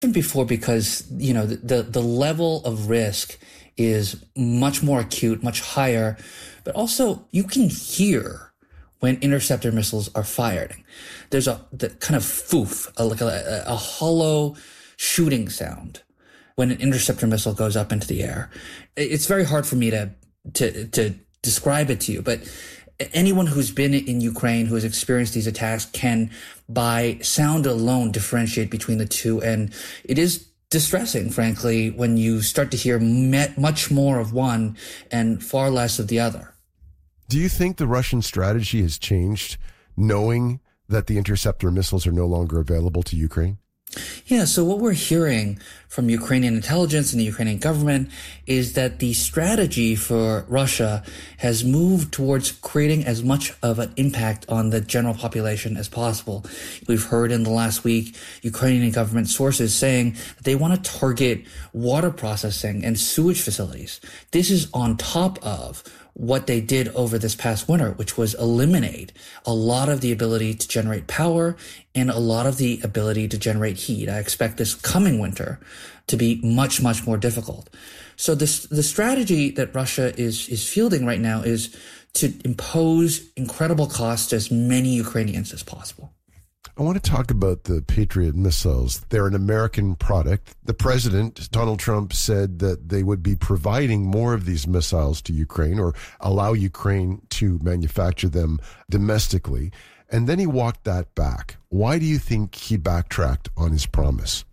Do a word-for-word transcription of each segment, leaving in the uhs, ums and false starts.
Before, because, you know, the, the level of risk is much more acute, much higher, but also you can hear when interceptor missiles are firing. There's a the kind of foof, a, like a, a hollow shooting sound when an interceptor missile goes up into the air. It's very hard for me to to to describe it to you, but anyone who's been in Ukraine, who has experienced these attacks, can, by sound alone, differentiate between the two. And it is distressing, frankly, when you start to hear me- much more of one and far less of the other. Do you think the Russian strategy has changed, knowing that the interceptor missiles are no longer available to Ukraine? Yeah, so what we're hearing from Ukrainian intelligence and the Ukrainian government is that the strategy for Russia has moved towards creating as much of an impact on the general population as possible. We've heard in the last week Ukrainian government sources saying that they want to target water processing and sewage facilities. This is on top of what they did over this past winter, which was eliminate a lot of the ability to generate power and a lot of the ability to generate heat. I expect this coming winter to be much, much more difficult. So this, the strategy that Russia is, is fielding right now is to impose incredible costs to as many Ukrainians as possible. I want to talk about the Patriot missiles. They're an American product. The president, Donald Trump, said that they would be providing more of these missiles to Ukraine or allow Ukraine to manufacture them domestically. And then he walked that back. Why do you think he backtracked on his promise?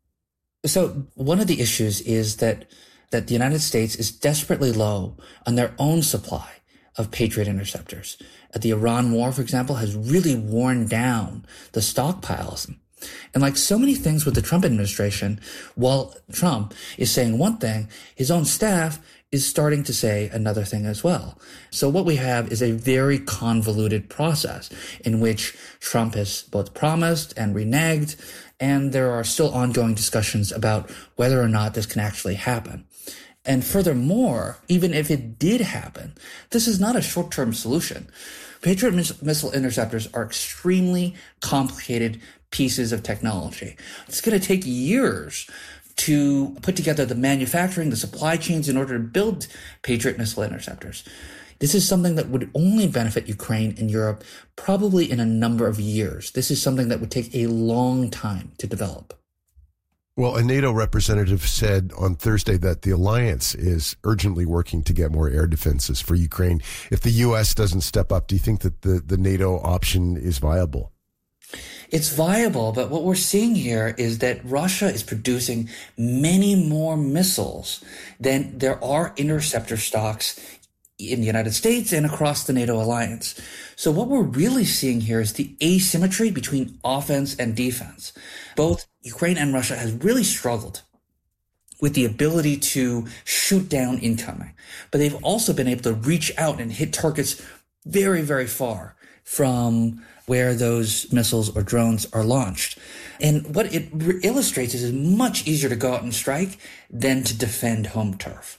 So one of the issues is that, that the United States is desperately low on their own supply of Patriot interceptors. The Iran war, for example, has really worn down the stockpiles. And like so many things with the Trump administration, while Trump is saying one thing, his own staff is starting to say another thing as well. So what we have is a very convoluted process in which Trump has both promised and reneged, and there are still ongoing discussions about whether or not this can actually happen. And furthermore, even if it did happen, this is not a short-term solution. Patriot miss- missile interceptors are extremely complicated pieces of technology. It's going to take years to put together the manufacturing, the supply chains in order to build Patriot missile interceptors. This is something that would only benefit Ukraine and Europe probably in a number of years. This is something that would take a long time to develop. Well, a NATO representative said on Thursday that the alliance is urgently working to get more air defenses for Ukraine. If the U S doesn't step up, do you think that the, the NATO option is viable? It's viable, but what we're seeing here is that Russia is producing many more missiles than there are interceptor stocks in the United States and across the NATO alliance. So what we're really seeing here is the asymmetry between offense and defense. Both Ukraine and Russia has really struggled with the ability to shoot down incoming, but they've also been able to reach out and hit targets very, very far from where those missiles or drones are launched. And what it re- illustrates is it's much easier to go out and strike than to defend home turf.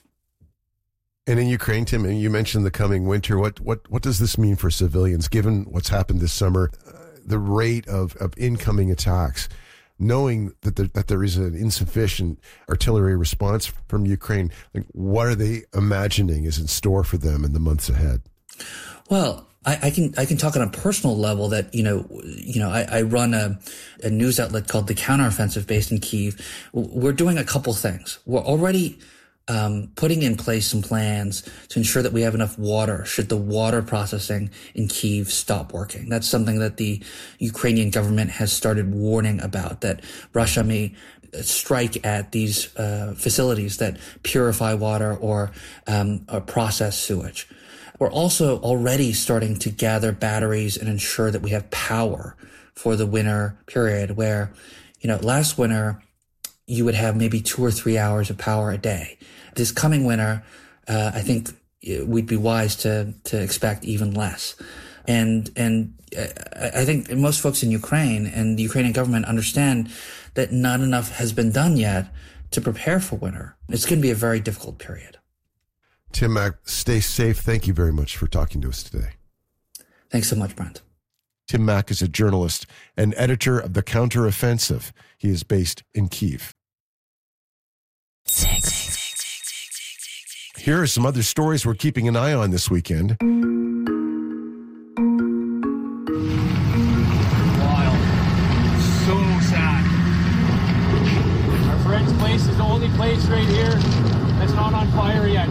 And in Ukraine, Tim, you mentioned the coming winter. What what what does this mean for civilians, given what's happened this summer, uh, the rate of, of incoming attacks, knowing that there, that there is an insufficient artillery response from Ukraine? Like, what are they imagining is in store for them in the months ahead? Well, I, I can I can talk on a personal level that, you know, you know, I, I run a, a news outlet called The Counteroffensive based in Kyiv. We're doing a couple things. We're already Um, putting in place some plans to ensure that we have enough water should the water processing in Kyiv stop working. That's something that the Ukrainian government has started warning about, that Russia may strike at these uh, facilities that purify water or, um, or process sewage. We're also already starting to gather batteries and ensure that we have power for the winter period where, you know, last winter, you would have maybe two or three hours of power a day. This coming winter, uh, I think we'd be wise to to expect even less. And and I think most folks in Ukraine and the Ukrainian government understand that not enough has been done yet to prepare for winter. It's going to be a very difficult period. Tim Mak, stay safe. Thank you very much for talking to us today. Thanks so much, Brent. Tim Mak is a journalist and editor of The Counteroffensive. He is based in Kyiv. Here are some other stories we're keeping an eye on this weekend. Wild. So sad. Our friend's place is the only place right here that's not on fire yet.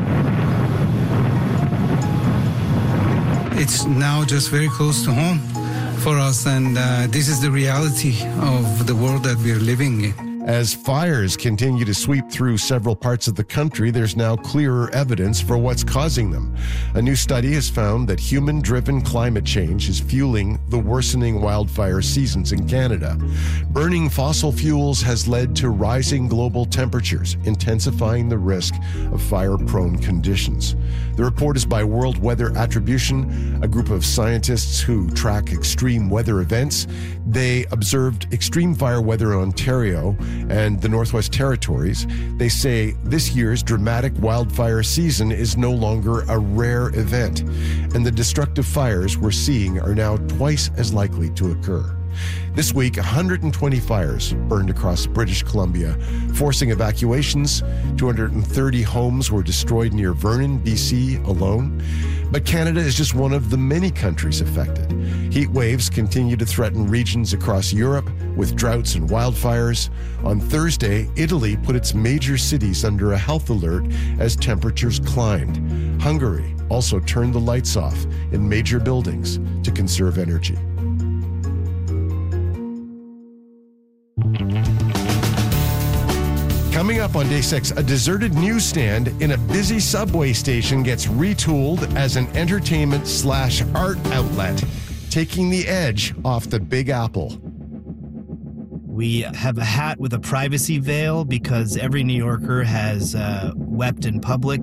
It's now just very close to home for us, and uh, this is the reality of the world that we're living in. As fires continue to sweep through several parts of the country, there's now clearer evidence for what's causing them. A new study has found that human-driven climate change is fueling the worsening wildfire seasons in Canada. Burning fossil fuels has led to rising global temperatures, intensifying the risk of fire-prone conditions. The report is by World Weather Attribution, a group of scientists who track extreme weather events. They observed extreme fire weather in Ontario and the Northwest Territories. They say this year's dramatic wildfire season is no longer a rare event, and the destructive fires we're seeing are now twice as likely to occur. This week, one hundred twenty fires burned across British Columbia, forcing evacuations. two hundred thirty homes were destroyed near Vernon, B C alone. But Canada is just one of the many countries affected. Heat waves continue to threaten regions across Europe with droughts and wildfires. On Thursday, Italy put its major cities under a health alert as temperatures climbed. Hungary also turned the lights off in major buildings to conserve energy. Coming up on day six, a deserted newsstand in a busy subway station gets retooled as an entertainment slash art outlet, taking the edge off the Big Apple. We have a hat with a privacy veil because every New Yorker has uh, wept in public.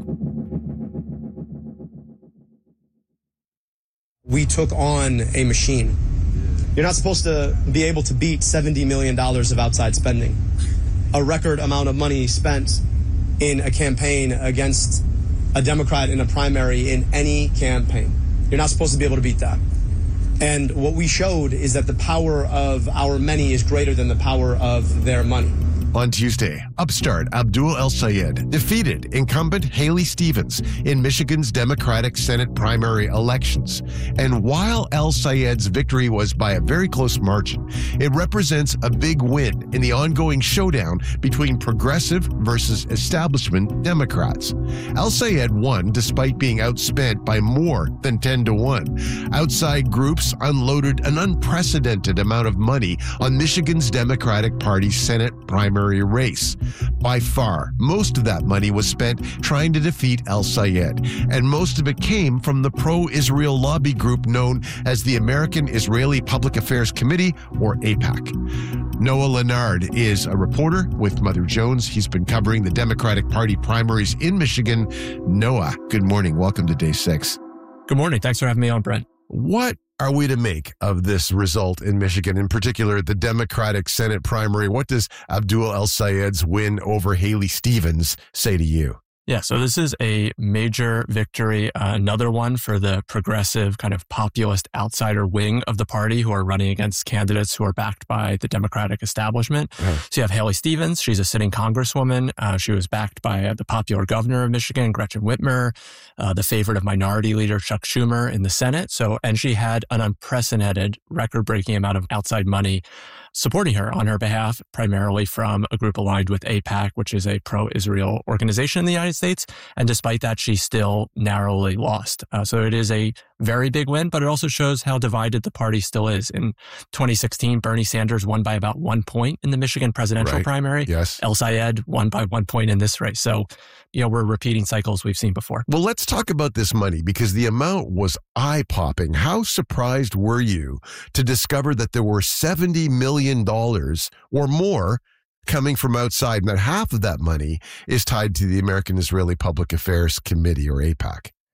We took on a machine. You're not supposed to be able to beat seventy million dollars of outside spending. A record amount of money spent in a campaign against a Democrat in a primary in any campaign. You're not supposed to be able to beat that. And what we showed is that the power of our many is greater than the power of their money. On Tuesday, upstart Abdul El-Sayed defeated incumbent Haley Stevens in Michigan's Democratic Senate primary elections. And while El-Sayed's victory was by a very close margin, it represents a big win in the ongoing showdown between progressive versus establishment Democrats. El-Sayed won despite being outspent by more than ten to one. Outside groups unloaded an unprecedented amount of money on Michigan's Democratic Party Senate primary race. By far, most of that money was spent trying to defeat El-Sayed, and most of it came from the pro-Israel lobby group known as the American Israeli Public Affairs Committee, or AIPAC. Noah Leonard is a reporter with Mother Jones. He's been covering the Democratic Party primaries in Michigan. Noah, good morning. Welcome to Day six. Good morning. Thanks for having me on, Brent. What are we to make of this result in Michigan, in particular the Democratic Senate primary? What does Abdul El-Sayed's win over Haley Stevens say to you? Yeah, so this is a major victory, uh, another one for the progressive kind of populist outsider wing of the party who are running against candidates who are backed by the Democratic establishment. Uh-huh. So you have Haley Stevens. She's a sitting congresswoman. Uh, she was backed by uh, the popular governor of Michigan, Gretchen Whitmer, uh, the favorite of Minority Leader Chuck Schumer in the Senate. So, and she had an unprecedented, record-breaking amount of outside money supporting her on her behalf, primarily from a group aligned with AIPAC, which is a pro-Israel organization in the United States. And despite that, she still narrowly lost. Uh, so it is a very big win, but it also shows how divided the party still is. In twenty sixteen, Bernie Sanders won by about one point in the Michigan presidential right. primary. Yes. El-Sayed won by one point in this race. So, you know, we're repeating cycles we've seen before. Well, let's talk about this money because the amount was eye-popping. How surprised were you to discover that there were seventy million dollars or more coming from outside, and that half of that money is tied to the American Israeli Public Affairs Committee, or AIPAC?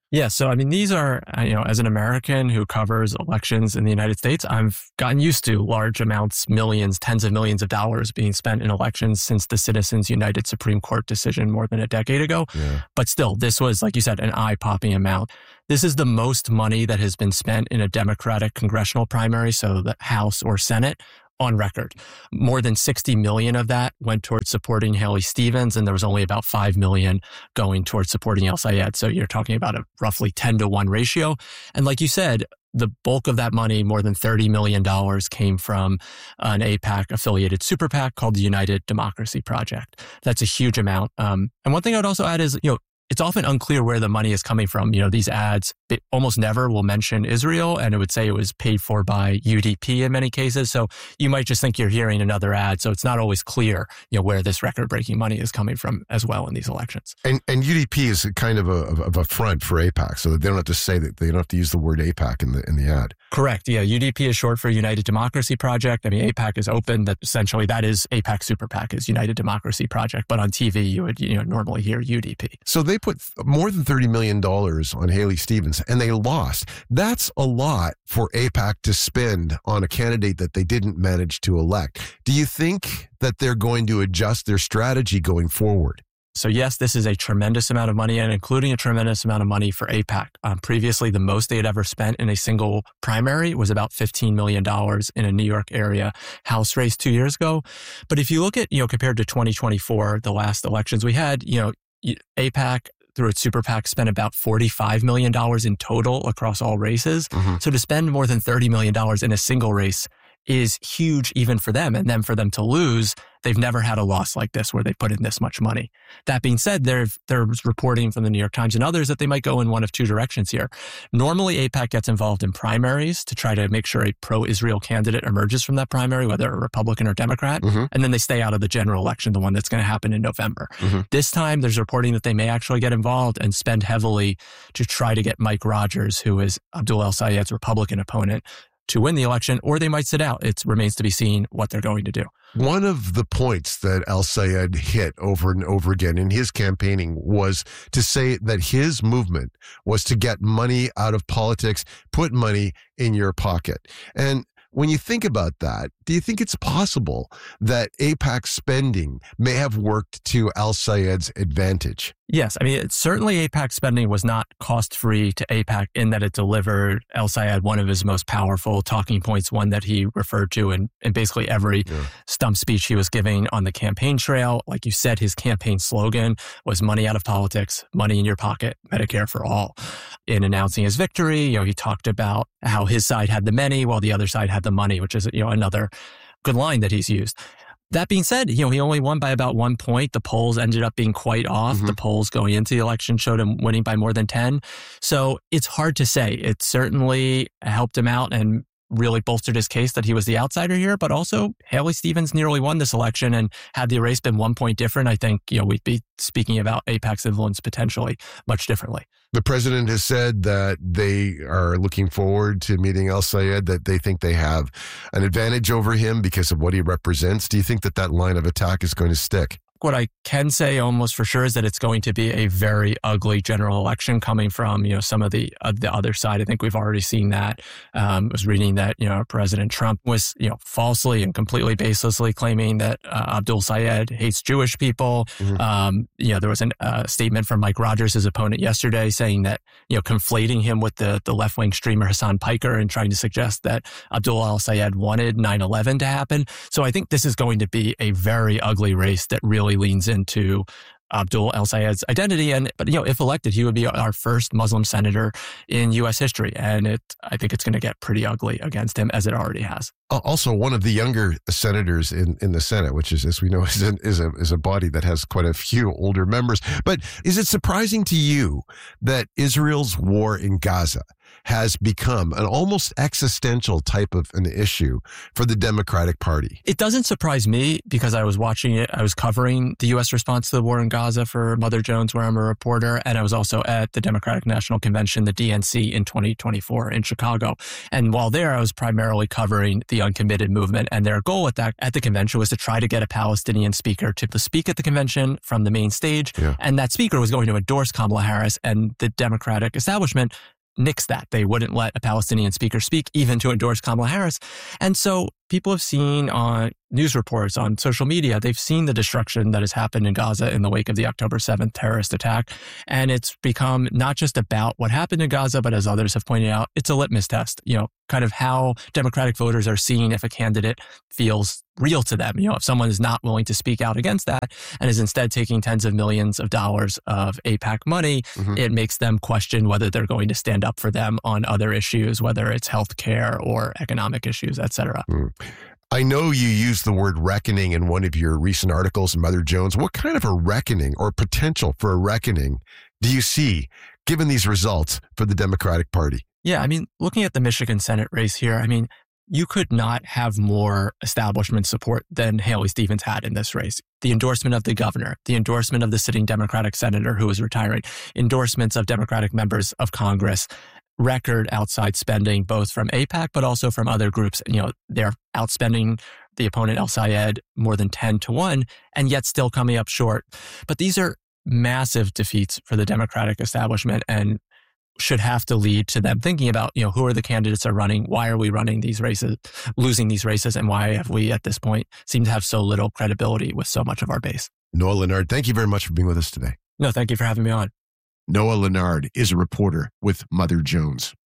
Yeah, so I mean, these are, you know, as an American who covers elections in the United States, I've gotten used to large amounts, millions, tens of millions of dollars being spent in elections since the Citizens United Supreme Court decision more than a decade ago. Yeah. But still, this was, like you said, an eye-popping amount. This is the most money that has been spent in a Democratic congressional primary, so the House or Senate, on record. More than sixty million of that went towards supporting Haley Stevens, and there was only about five million going towards supporting El-Sayed. So you're talking about a roughly ten to one ratio. And like you said, the bulk of that money, more than thirty million dollars, came from an AIPAC affiliated super PAC called the United Democracy Project. That's a huge amount. Um, and one thing I would also add is, you know, it's often unclear where the money is coming from. You know, these ads they almost never will mention Israel, and it would say it was paid for by U D P in many cases. So you might just think you're hearing another ad. So it's not always clear, you know, where this record-breaking money is coming from as well in these elections. And and U D P is kind of a of a front for AIPAC, so that they don't have to say that, they don't have to use the word AIPAC in the in the ad. Correct. Yeah, U D P is short for United Democracy Project. I mean, AIPAC is open. That essentially that is AIPAC Super PAC is United Democracy Project. But on T V, you would you know normally hear U D P. So they put more than thirty million dollars on Haley Stevens, and they lost. That's a lot for AIPAC to spend on a candidate that they didn't manage to elect. Do you think that they're going to adjust their strategy going forward? So yes, this is a tremendous amount of money, and including a tremendous amount of money for AIPAC. Um, previously, the most they had ever spent in a single primary was about fifteen million dollars in a New York area House race two years ago. But if you look at, you know, compared to twenty twenty-four, the last elections we had, you know, AIPAC through its super PAC spent about forty-five million dollars in total across all races. Mm-hmm. So to spend more than thirty million dollars in a single race is huge even for them. And then for them to lose, they've never had a loss like this where they put in this much money. That being said, there's reporting from the New York Times and others that they might go in one of two directions here. Normally, AIPAC gets involved in primaries to try to make sure a pro-Israel candidate emerges from that primary, whether a Republican or Democrat, mm-hmm. and then they stay out of the general election, the one that's going to happen in November. Mm-hmm. This time, there's reporting that they may actually get involved and spend heavily to try to get Mike Rogers, who is Abdul El-Sayed's Republican opponent, to win the election, or they might sit out. It remains to be seen what they're going to do. One of the points that El-Sayed hit over and over again in his campaigning was to say that his movement was to get money out of politics, put money in your pocket. And when you think about that, do you think it's possible that AIPAC spending may have worked to El-Sayed's advantage? Yes. I mean, it, certainly AIPAC spending was not cost-free to AIPAC in that it delivered El-Sayed one of his most powerful talking points, one that he referred to in, in basically every yeah. stump speech he was giving on the campaign trail. Like you said, his campaign slogan was money out of politics, money in your pocket, Medicare for all. In announcing his victory, you know, he talked about how his side had the many while the other side had the money, which is, you know, another good line that he's used. That being said, you know, he only won by about one point. The polls ended up being quite off. Mm-hmm. The polls going into the election showed him winning by more than ten. So it's hard to say. It certainly helped him out and really bolstered his case that he was the outsider here, but also Haley Stevens nearly won this election, and had the race been one point different, I think, you know, we'd be speaking about AIPAC's influence potentially much differently. The president has said that they are looking forward to meeting El-Sayed, that they think they have an advantage over him because of what he represents. Do you think that that line of attack is going to stick? What I can say almost for sure is that it's going to be a very ugly general election coming from, you know, some of the uh, the other side. I think we've already seen that. Um, I was reading that, you know, President Trump was, you know, falsely and completely baselessly claiming that uh, Abdul Sayed hates Jewish people. Mm-hmm. Um, you know, there was a uh, statement from Mike Rogers, his opponent yesterday, saying that, you know, conflating him with the, the left-wing streamer Hassan Piker and trying to suggest that Abdul El-Sayed wanted nine eleven to happen. So I think this is going to be a very ugly race that really leans into Abdul El-Sayed's identity. And, but, you know, if elected, he would be our first Muslim senator in U S history. And it, I think it's going to get pretty ugly against him, as it already has. Also, one of the younger senators in, in the Senate, which is, as we know, is, an, is a is a body that has quite a few older members. But is it surprising to you that Israel's war in Gaza has become an almost existential type of an issue for the Democratic Party? It doesn't surprise me because I was watching it. I was covering the U S response to the war in Gaza for Mother Jones, where I'm a reporter. And I was also at the Democratic National Convention, the D N C, in twenty twenty-four in Chicago. And while there, I was primarily covering the the uncommitted movement. And their goal at that at the convention was to try to get a Palestinian speaker to speak at the convention from the main stage. Yeah. And that speaker was going to endorse Kamala Harris, and the Democratic establishment nixed that. They wouldn't let a Palestinian speaker speak, even to endorse Kamala Harris. And so people have seen on news reports, on social media, they've seen the destruction that has happened in Gaza in the wake of the October seventh terrorist attack. And it's become not just about what happened in Gaza, but as others have pointed out, it's a litmus test, you know, kind of how Democratic voters are seeing if a candidate feels real to them. You know, if someone is not willing to speak out against that and is instead taking tens of millions of dollars of AIPAC money, mm-hmm. it makes them question whether they're going to stand up for them on other issues, whether it's healthcare or economic issues, et cetera. Mm. I know you used the word reckoning in one of your recent articles, Mother Jones. What kind of a reckoning or potential for a reckoning do you see given these results for the Democratic Party? Yeah, I mean, looking at the Michigan Senate race here, I mean, you could not have more establishment support than Haley Stevens had in this race. The endorsement of the governor, the endorsement of the sitting Democratic senator who is retiring, endorsements of Democratic members of Congress, record outside spending, both from AIPAC, but also from other groups. You know, they're outspending the opponent, El-Sayed, more than ten to one, and yet still coming up short. But these are massive defeats for the Democratic establishment and should have to lead to them thinking about, you know, who are the candidates that are running? Why are we running these races, losing these races? And why have we at this point seemed to have so little credibility with so much of our base? Noah Lennard, thank you very much for being with us today. No, thank you for having me on. Noah Lennard is a reporter with Mother Jones.